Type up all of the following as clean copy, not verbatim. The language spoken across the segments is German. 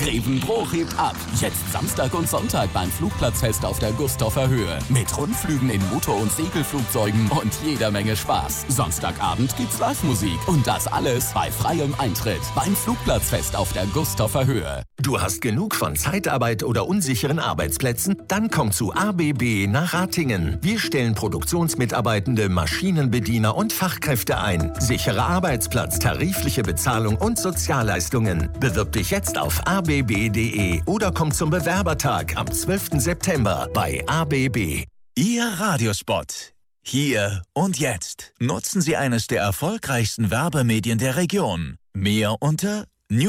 Grevenbroich hebt ab. Jetzt Samstag und Sonntag beim Flugplatzfest auf der Gusthofer Höhe. Mit Rundflügen in Motor- und Segelflugzeugen und jeder Menge Spaß. Samstagabend gibt's Live-Musik. Und das alles bei freiem Eintritt beim Flugplatzfest auf der Gusthofer Höhe. Du hast genug von Zeitarbeit oder unsicheren Arbeitsplätzen? Dann komm zu ABB nach Ratingen. Wir stellen Produktionsmitarbeitende, Maschinenbediener und Fachkräfte ein. Sichere Arbeitsplatz, tarifliche Bezahlung und Sozialleistungen. Bewirb dich jetzt auf abb.de oder komm zum Bewerbertag am 12. September bei ABB. Ihr Radiospot. Hier und jetzt. Nutzen Sie eines der erfolgreichsten Werbemedien der Region. Mehr unter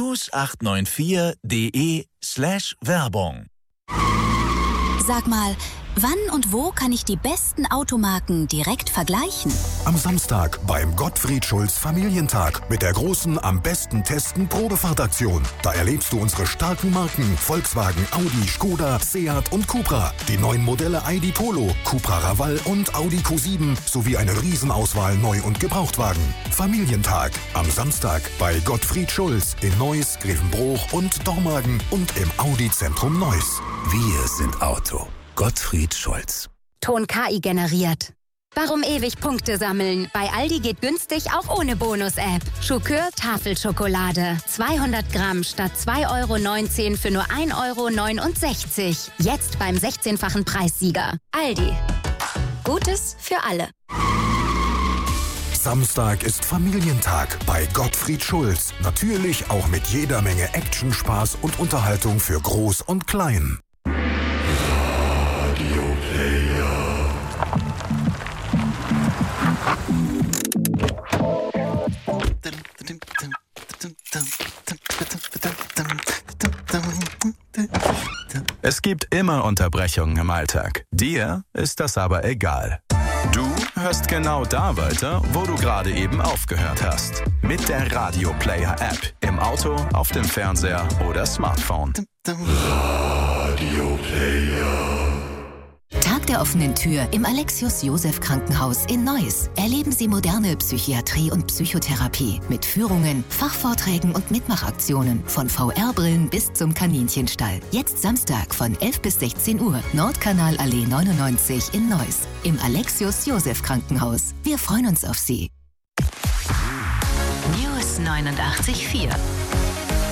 news894.de/Werbung. Sag mal, wann und wo kann ich die besten Automarken direkt vergleichen? Am Samstag beim Gottfried Schulz Familientag mit der großen Am besten testen Probefahrtaktion. Da erlebst du unsere starken Marken Volkswagen, Audi, Skoda, Seat und Cupra. Die neuen Modelle ID Polo, Cupra Raval und Audi Q7 sowie eine Riesenauswahl Neu- und Gebrauchtwagen. Familientag am Samstag bei Gottfried Schulz in Neuss, Grevenbroich und Dormagen und im Audi-Zentrum Neuss. Wir sind Auto. Gottfried Schulz. Ton KI generiert. Warum ewig Punkte sammeln? Bei Aldi geht günstig auch ohne Bonus-App. Schokör Tafelschokolade. 200 Gramm statt 2,19 € für nur 1,69 €. Jetzt beim 16-fachen Preissieger. Aldi. Gutes für alle. Samstag ist Familientag bei Gottfried Schulz. Natürlich auch mit jeder Menge Action, Spaß und Unterhaltung für Groß und Klein. Es gibt immer Unterbrechungen im Alltag. Dir ist das aber egal. Du hörst genau da weiter, wo du gerade eben aufgehört hast. Mit der Radio Player App. Im Auto, auf dem Fernseher oder Smartphone. Radio Player. Tag der offenen Tür im Alexius-Joseph-Krankenhaus in Neuss. Erleben Sie moderne Psychiatrie und Psychotherapie mit Führungen, Fachvorträgen und Mitmachaktionen von VR-Brillen bis zum Kaninchenstall. Jetzt Samstag von 11 bis 16 Uhr, Nordkanalallee 99 in Neuss. Im Alexius-Joseph-Krankenhaus. Wir freuen uns auf Sie. News 89.4